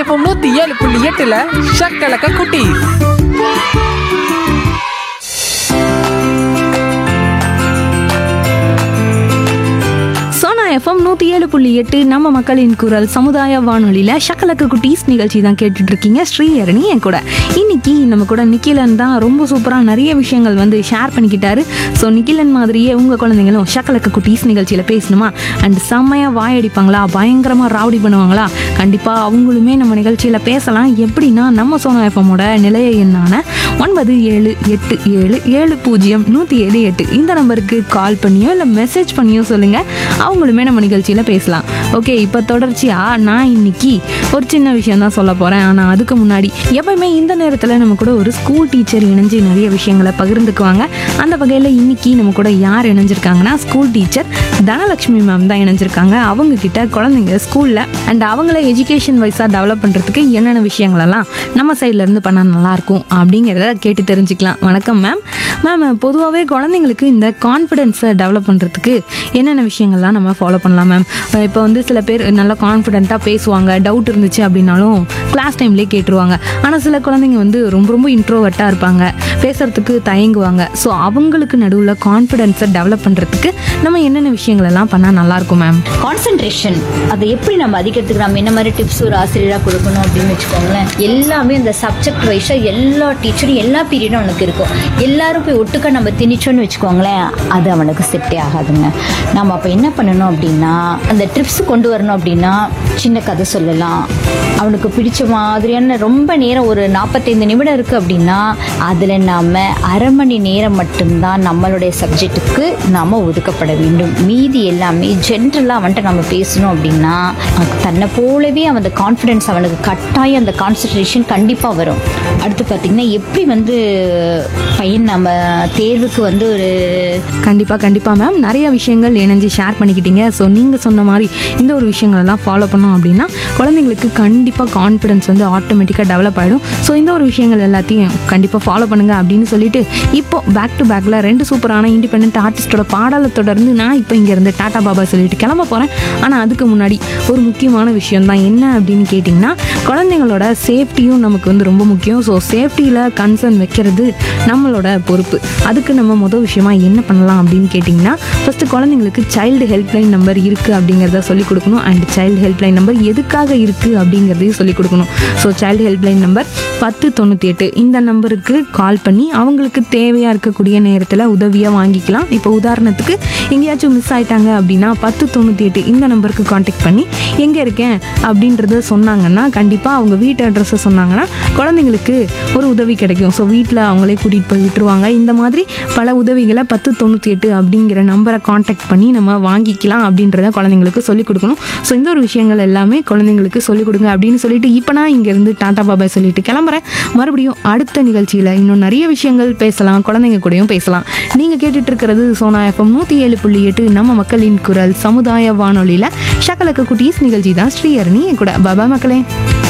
FM 107.8ல ஷக்கலக்க குட்டி. FM 107.8 நம்ம மக்களின் குரல் சமுதாய வானொலியில் ஷக்கலக்கு குட்டீஸ் நிகழ்ச்சி தான் கேட்டுட்டு இருக்கீங்க. ஸ்ரீஹரணி என் கூட. இன்னைக்கு நம்ம கூட நிக்கிலன் தான் ரொம்ப சூப்பராக நிறைய விஷயங்கள் வந்து ஷேர் பண்ணிக்கிட்டாரு. ஸோ நிக்கிலன் மாதிரியே உங்கள் குழந்தைங்களும் ஷக்கலக்கு குட்டீஸ் நிகழ்ச்சியில் பேசணுமா அண்ட் செம்மையாக வாயடிப்பாங்களா, பயங்கரமாக ராவடி பண்ணுவாங்களா, கண்டிப்பாக அவங்களுமே நம்ம நிகழ்ச்சியில் பேசலாம். எப்படின்னா நம்ம சோனா எஃப்எம்மோட நிலைய எண்ணான 9787700178 இந்த நம்பருக்கு கால் பண்ணியோ இல்லை மெசேஜ் பண்ணியோ சொல்லுங்கள். அவங்களுமே நம்ம நிகழ்ச்சியில் பேசலாம். ஓகே, இப்போ தொடர்ச்சியாக நான் இன்னைக்கு ஒரு சின்ன விஷயம் தான் சொல்ல போகிறேன். ஆனால் அதுக்கு முன்னாடி எப்பவுமே இந்த நேரத்தில் நம்ம கூட ஒரு ஸ்கூல் டீச்சர் இணைஞ்சு நிறைய விஷயங்களை பகிர்ந்துக்குவாங்க. அந்த வகையில் இன்னைக்கு நம்ம கூட யார் இணைஞ்சிருக்காங்கன்னா ஸ்கூல் டீச்சர் தனலட்சுமி மேம் தான் இணைஞ்சிருக்காங்க. அவங்க கிட்ட குழந்தைங்க ஸ்கூலில் அண்ட் அவங்கள எஜுகேஷன் வைஸாக டெவலப் பண்ணுறதுக்கு என்னென்ன விஷயங்களெல்லாம் நம்ம சைட்லேருந்து பண்ணால் நல்லாயிருக்கும் அப்படிங்கிறத கேட்டு தெரிஞ்சுக்கலாம். வணக்கம் மேம். மேம், பொதுவாகவே குழந்தைங்களுக்கு இந்த கான்ஃபிடென்ஸை டெவலப் பண்ணுறதுக்கு என்னென்ன விஷயங்கள்லாம் நம்ம ஃபாலோ பண்ணலாம் மேம்? இப்போ வந்து சில பேர் நல்லா கான்ஃபிடென்ட்டாக பேசுவாங்க, டவுட் இருந்துச்சு அப்படின்னாலும் கிளாஸ் டைம்லேயே கேட்டுருவாங்க. ஆனால் சில குழந்தைங்க வந்து ரொம்ப ரொம்ப இன்ட்ரோவர்ட்டாக இருப்பாங்க, பேசுகிறதுக்கு தயங்குவாங்க. ஸோ அவங்களுக்கு நடுவில் கான்ஃபிடென்ஸை டெவலப் பண்ணுறதுக்கு நம்ம என்னென்ன விஷயங்கள் எல்லாம் பண்ணால் நல்லாயிருக்கும் மேம்? கான்சென்ட்ரேஷன் அதை எப்படி நம்ம அதிகரித்துக்கு நம்ம என்ன மாதிரி டிப்ஸ் ஒரு ஆசிரியராக கொடுக்கணும் அப்படின்னு வச்சுக்கோங்களேன். எல்லாமே இந்த சப்ஜெக்ட் வைஸாக எல்லா டீச்சரும் எல்லா பீரியடும் அவனுக்கு இருக்கும். எல்லாரும் போய் ஒட்டுக்க நம்ம திணிச்சோன்னு வச்சுக்கோங்களேன், அது அவனுக்கு செட்டே ஆகாதுங்க. நம்ம அப்போ என்ன பண்ணணும் அப்படின்னா, அந்த ட்ரிப்ஸ் கொண்டு வரணும் அப்படின்னா சின்ன கதை சொல்லலாம். அவனுக்கு பிடிச்ச மாதிரியான ரொம்ப நேரம் ஒரு 45 நிமிடம் இருக்குது அப்படின்னா அதில் நாம் அரை மணி நேரம் மட்டும்தான் நம்மளுடைய சப்ஜெக்டுக்கு நாம் ஒதுக்கப்பட வேண்டும். மீதி எல்லாமே ஜென்ரலாக அவன்கிட்ட நம்ம பேசணும் அப்படின்னா தன்னை போலவே அவன் அந்த கான்ஃபிடென்ஸ் அவனுக்கு கட்டாயம் அந்த கான்சன்ட்ரேஷன் கண்டிப்பாக வரும். அடுத்து பார்த்திங்கன்னா எப்படி வந்து பையன் நம்ம தேர்வுக்கு வந்து ஒரு கண்டிப்பாக மேம் நிறைய விஷயங்கள் இணைஞ்சு ஷேர் பண்ணிக்கிட்டீங்க. ஸோ நீங்கள் சொன்ன மாதிரி இந்த ஒரு விஷயங்களெல்லாம் ஃபாலோ பண்ணோம் அப்படின்னா குழந்தைங்களுக்கு கண்டிப்பாக கான்ஃபிடென்ஸ் வந்து ஆட்டோமேட்டிக்காக டெவலப் ஆகிடும். ஸோ இந்த ஒரு விஷயங்கள் எல்லாத்தையும் கண்டிப்பாக ஃபாலோ பண்ணுங்கள் அப்படின்னு சொல்லிட்டு இப்போ பேக் டு பேக்கில் 2 சூப்பரான இண்டிபெண்ட் ஆர்டிஸ்டோட பாடலை தொடர்ந்து நான் இப்போ இங்கேருந்து டாட்டா பாபா சொல்லிட்டு கிளம்ப போகிறேன். ஆனால் அதுக்கு முன்னாடி ஒரு முக்கியமான விஷயம் தான். என்ன அப்படின்னு கேட்டிங்கன்னா, குழந்தைங்களோட சேஃப்டியும் நமக்கு வந்து ரொம்ப முக்கியம். ஸோ சேஃப்டியில் கன்சர்ன் வைக்கிறது நம்மளோட பொறுப்பு. அதுக்கு நம்ம முதல் விஷயமா என்ன பண்ணலாம் அப்படின்னு கேட்டிங்கன்னா, ஃபஸ்ட்டு குழந்தைங்களுக்கு சைல்டு ஹெல்ப்லைன் நம்பர் இருக்குது அப்படிங்கிறத சொல்லிக் கொடுக்கணும். அண்ட் சைல்டு ஹெல்ப்லைன் நம்பர் எதுக்காக இருக்குது அப்படிங்கிறதையும் சொல்லிக் கொடுக்கணும். ஸோ சைல்டு ஹெல்ப்லைன் நம்பர் 1098 இந்த நம்பருக்கு கால் பண்ணி அவங்களுக்கு தேவையாக இருக்கக்கூடிய நேரத்தில் உதவியாக வாங்கிக்கலாம். இப்போ உதாரணத்துக்கு எங்கேயாச்சும் மிஸ் ஆகிட்டாங்க அப்படின்னா 1098 இந்த நம்பருக்கு காண்டாக்ட் பண்ணி எங்கே இருக்கேன் அப்படின்றத சொன்னாங்கன்னா, கண்டிப்பாக அவங்க வீட்டு அட்ரஸை சொன்னாங்கன்னா குழந்தைங்களுக்கு ஒரு உதவி கிடைக்கும். ஸோ வீட்டில் அவங்களே கூட்டிகிட்டு போய் விட்டுருவாங்க. இந்த மாதிரி பல உதவிகளை 1098 அப்படிங்கிற நம்பரை காண்டாக்ட் பண்ணி நம்ம வாங்கிக்கலாம் அப்படின்றத குழந்தைங்களுக்கு சொல்லிக் கொடுக்கணும். ஸோ இந்த ஒரு விஷயங்கள் எல்லாமே குழந்தைங்களுக்கு சொல்லிக் கொடுங்க அப்படின்னு சொல்லிட்டு இப்போ நான் இங்கேருந்து டாட்டா பாபாய் சொல்லிட்டு கிளம்புறேன். மறுபடியும் அடுத்த நிகழ்ச்சியில் இன்னும் நிறைய விஷயங்கள் பேசலாம், குழந்தைங்க கூடயும் பேசலாம். நீங்கள் கேட்டுட்டு இருக்கிறது சோனா எஃப்எம் 107.8 நம்ம மக்களின் குரல் சமுதாய வானொலியில் ஷக்கலக்கு குட்டீஸ் நிகழ்ச்சி தான். ஸ்ரீஹரணி என் கூட. பாபா மக்களே.